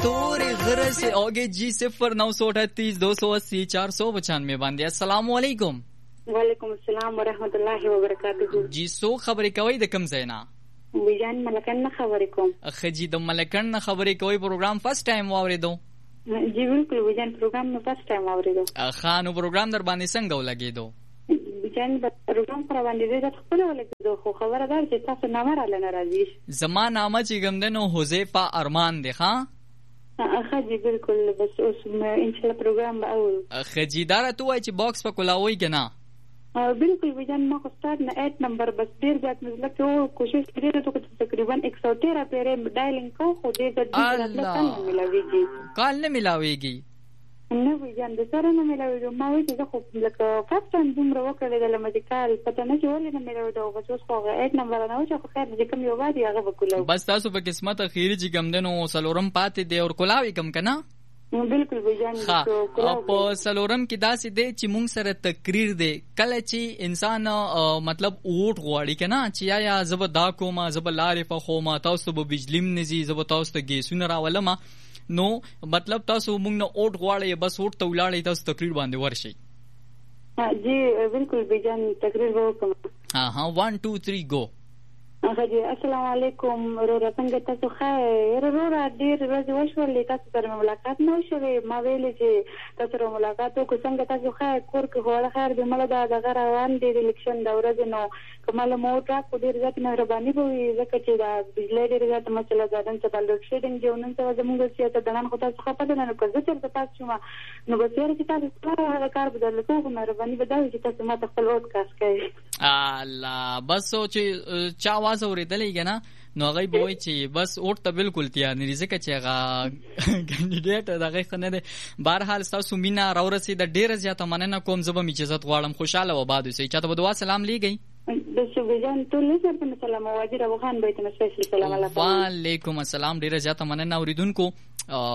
तोरे घर से आगे जी 0938-280-495 باندې. السلام علیکم. وعلیکم السلام ورحمت الله وبرکاته. جی سو خبرې کوي د کوم ځای نه؟ بیان ملکن نه خبرې کوم. خجی د ملکن نه خبرې کوي. پروګرام فرست ټایم واوریدو؟ جی بالکل بیان پروګرام نو فرست ټایم واوریدو. خانو پروګرام در باندې څنګه ولګیدو؟ بیان پروګرام پر باندې د خپل ولګیدو خو خبره ده چې تاسو نامه را لنه راځي. زما نامه چې ګمدنو حذیفه ارمان دی. ها خجی بالکل بس اوس ان شاء الله پروګرام به اول خجی دار ته وای چې باکس په کولاوي کنه. بالکل بیان ما خو ستارت نه 8 نمبر بس ډیر ځات مزله ته کوشش کړې ته تقریبا 113 پیره ډایلینګ کو خو دې د دې نه ملاويږي. کال نه ملاويږي نه بیان د سره نه ملاويږي. ما وایي چې خو لکه فرست ټایم دومره وکړل د لمدیکال پته نه چې ولې نه ملاوي دا بس اوس خو 8 نمبر نه و چې خو خیر دې کم یو وادي هغه وکولو. بس تاسو په قسمت اخیری چې کم دنو سلورم پاتې دی او کولاوي کم کنه. بالکل بیان په سلورم کې داسې دی چې مونږ سره تقریر دی کله چې انسان مطلب اوټ غواړي کنه چې یا زب دا کومه زب لارې په خومه تاسو به بجلیم نزي زب تاسو ته گیسونه راولم نو مطلب تاسو مونږ نه اوټ غواړي بس اوټ ته ولاړی تاسو تقریر باندې ورشي. جی بالکل بیان تقریر وکم. 1 2 3 go. جی السلام علیکم رورا څنګه تاسو خیر رورا ډیر ورځې وشولې تاسو سره ملاقات نه وشوې ما ویلې چې تاسو سره ملاقات وکړو څنګه تاسو خیر کور کې هوړ خیر دې مله دا دغه روان دي الیکشن دا ورځ نو کومه موټا کو ډیر ځات مهرباني کوي ځکه چې دا بجلی ډیر ځات مسله ځان څه بل شیډینګ جوړنن څه زموږ چې ته دنن خو تاسو خپل نه کوځ چې تاسو ما نو به چې تاسو هغه کار بدل کوو مهرباني بدل چې تاسو ما خپل وخت کاس کوي. الله بس سوچ چا واز اوریدلې کنه نو هغه به وای چې بس اوټ ته بالکل تیار نه ځکه چې هغه کینډیډیټ دغه خنه ده. بهرحال تاسو مینا راورسي د ډیر زیاته مننه کوم زبم اجازه غواړم خوشاله و باد وسی چاته بدوا سلام لیږي. د شوبجان ټول سره سلام واجر ابو خان بیت مسجد سلام علیکم. وعلیکم السلام ډیر زیاته مننه اوریدونکو.